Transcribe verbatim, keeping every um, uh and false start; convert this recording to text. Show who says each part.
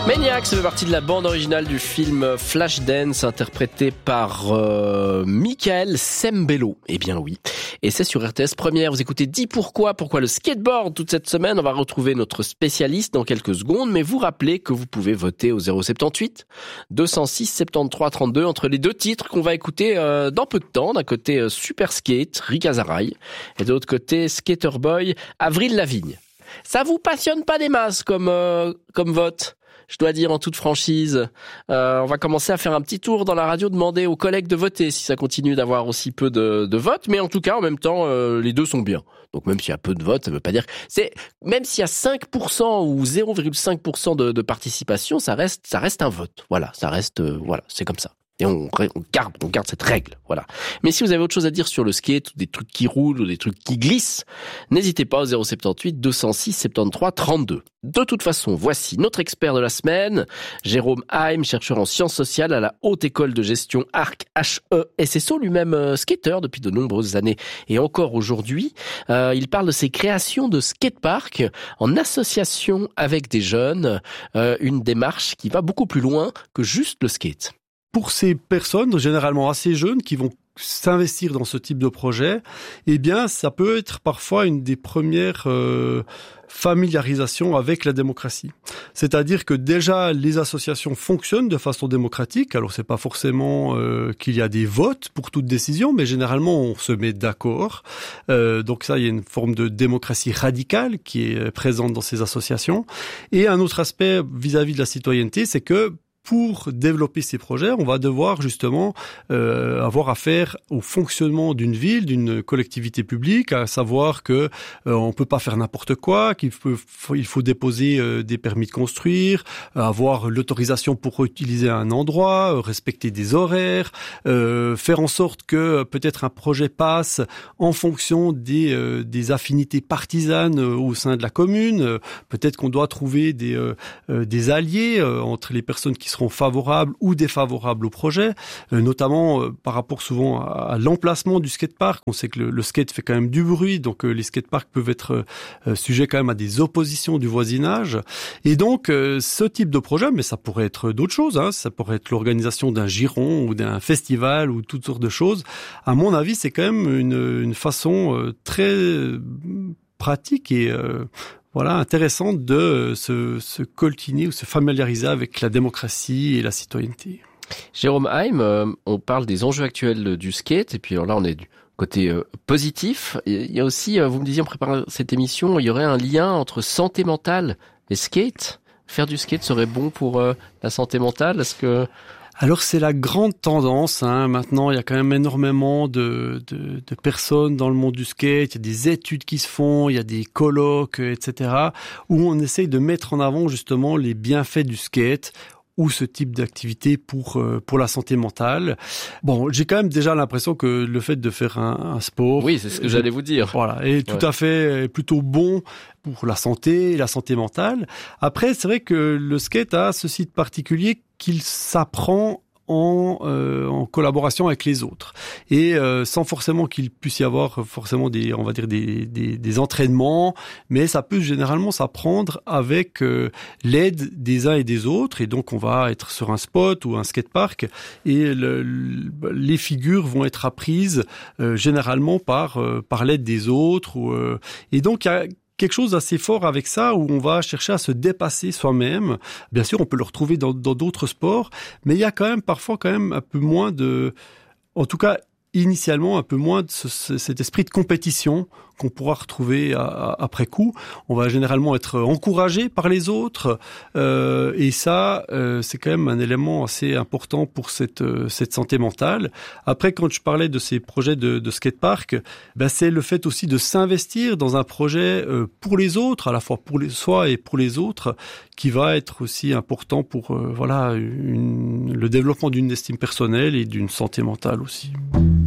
Speaker 1: Maniac, ça fait partie de la bande originale du film Flashdance, interprété par euh, Michael Sembello. Eh bien oui, et c'est sur R T S Première. Vous écoutez Dis pourquoi, pourquoi le skateboard toute cette semaine. On va retrouver notre spécialiste dans quelques secondes, mais vous rappelez que vous pouvez voter au zéro sept huit deux cent six soixante-treize trente-deux entre les deux titres qu'on va écouter euh, dans peu de temps. D'un côté euh, Super Skate, Rick Azaray, et de l'autre côté Skater Boy, Avril Lavigne. Ça vous passionne pas des masses comme euh, comme vote? Je dois dire en toute franchise, euh, on va commencer à faire un petit tour dans la radio, demander aux collègues de voter si ça continue d'avoir aussi peu de, de votes. Mais en tout cas, en même temps, euh, les deux sont bien. Donc même s'il y a peu de votes, ça veut pas dire que c'est même s'il y a cinq pour cent ou zéro virgule cinq pour cent de, de participation, ça reste ça reste un vote. Voilà, ça reste euh, voilà, c'est comme ça. Et on, on garde, on garde cette règle, voilà. Mais si vous avez autre chose à dire sur le skate, ou des trucs qui roulent, ou des trucs qui glissent, n'hésitez pas au zéro sept huit deux cent six soixante-treize trente-deux. De toute façon, voici notre expert de la semaine, Jérôme Heim, chercheur en sciences sociales à la Haute École de Gestion Arc H E S S O, lui-même euh, skater depuis de nombreuses années et encore aujourd'hui. Euh, il parle de ses créations de skatepark en association avec des jeunes, euh, une démarche qui va beaucoup plus loin que juste le skate.
Speaker 2: Pour ces personnes, généralement assez jeunes, qui vont s'investir dans ce type de projet, eh bien, ça peut être parfois une des premières euh, familiarisations avec la démocratie. C'est-à-dire que déjà, les associations fonctionnent de façon démocratique. Alors, c'est pas forcément euh, qu'il y a des votes pour toute décision, mais généralement, on se met d'accord. Euh, donc ça, il y a une forme de démocratie radicale qui est présente dans ces associations. Et un autre aspect vis-à-vis de la citoyenneté, c'est que pour développer ces projets, on va devoir justement euh, avoir affaire au fonctionnement d'une ville, d'une collectivité publique, à savoir que euh, on peut pas faire n'importe quoi, qu'il faut, faut, il faut déposer euh, des permis de construire, euh, avoir l'autorisation pour utiliser un endroit, euh, respecter des horaires, euh, faire en sorte que peut-être un projet passe en fonction des, euh, des affinités partisanes euh, au sein de la commune. Euh, peut-être qu'on doit trouver des, euh, euh, des alliés euh, entre les personnes qui seront favorables ou défavorables au projet, euh, notamment euh, par rapport souvent à, à l'emplacement du skatepark. On sait que le, le skate fait quand même du bruit, donc euh, les skateparks peuvent être euh, sujets quand même à des oppositions du voisinage. Et donc, euh, ce type de projet, mais ça pourrait être d'autres choses, hein, ça pourrait être l'organisation d'un giron ou d'un festival ou toutes sortes de choses. À mon avis, c'est quand même une, une façon euh, très pratique et euh, voilà, intéressant de se, se coltiner ou se familiariser avec la démocratie et la citoyenneté.
Speaker 1: Jérôme Heim, euh, on parle des enjeux actuels du skate, et puis alors là on est du côté euh, positif. Il y a aussi, euh, vous me disiez en préparant cette émission, il y aurait un lien entre santé mentale et skate. Faire du skate serait bon pour euh, la santé mentale. Est-ce que...
Speaker 2: Alors c'est la grande tendance, hein. Maintenant il y a quand même énormément de, de, de personnes dans le monde du skate, il y a des études qui se font, il y a des colloques, et cetera, où on essaye de mettre en avant justement les bienfaits du skate ou ce type d'activité pour euh, pour la santé mentale. Bon, j'ai quand même déjà l'impression que le fait de faire un, un sport...
Speaker 1: Oui, c'est ce que euh, j'allais vous dire.
Speaker 2: Voilà, est tout ouais. à fait plutôt bon pour la santé et la santé mentale. Après, c'est vrai que le skate a ce site particulier qu'il s'apprend en, euh, en collaboration avec les autres et euh, sans forcément qu'il puisse y avoir forcément des, on va dire des, des, des entraînements, mais ça peut généralement s'apprendre avec euh, l'aide des uns et des autres. Et donc on va être sur un spot ou un skatepark et le, le, les figures vont être apprises euh, généralement par euh, par l'aide des autres. Ou, euh, et donc il y a quelque chose d'assez fort avec ça, où on va chercher à se dépasser soi-même. Bien sûr, on peut le retrouver dans, dans d'autres sports, mais il y a quand même parfois quand même un peu moins de... En tout cas, initialement, un peu moins de ce, cet esprit de compétition qu'on pourra retrouver à, à, après coup. On va généralement être encouragé par les autres, euh, et ça, euh, c'est quand même un élément assez important pour cette, euh, cette santé mentale. Après, quand je parlais de ces projets de, de skatepark, ben c'est le fait aussi de s'investir dans un projet euh, pour les autres, à la fois pour les, soi et pour les autres, qui va être aussi important pour euh, voilà une, le développement d'une estime personnelle et d'une santé mentale aussi.